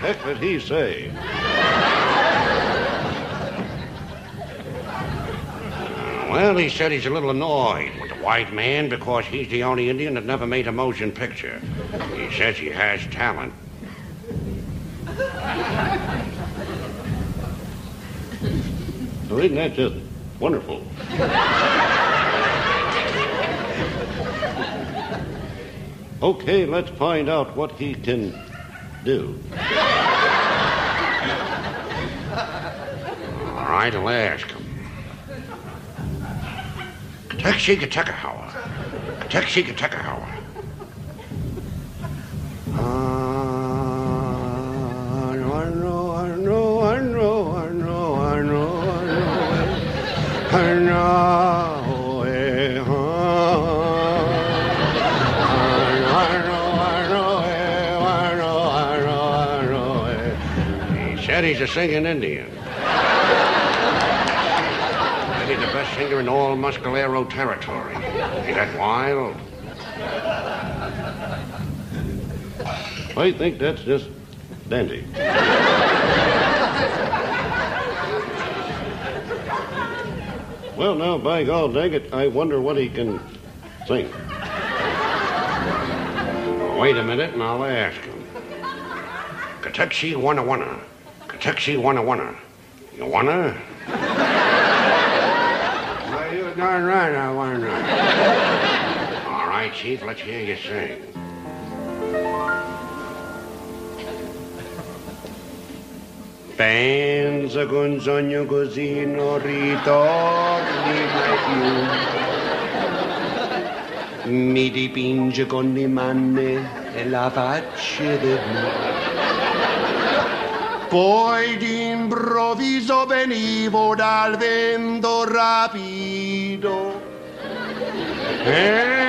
heck did he say? Well, he said he's a little annoyed with the white man because he's the only Indian that never made a motion picture. He says he has talent. Well, isn't that just wonderful? Okay, let's find out what he can do. All right, I'll ask him. Katekshikatekahawa. Katekshikatekahawa. He said he's a singing Indian. Maybe the best singer in all Muscalero territory. Ain't that wild? I think that's just dandy. Well, now, by gall dang it, I wonder what he can sing. Wait a minute and I'll ask him. Katekshi wanna wanna. Katekshi wanna wanna. You wanna? Well, you're darn right I wanna. All right, Chief, let's hear you sing. Pensa con sogno così non ritorni mai più. Mi dipinge con le mani e la faccia di blu. Poi d'improvviso venivo dal vento rapido.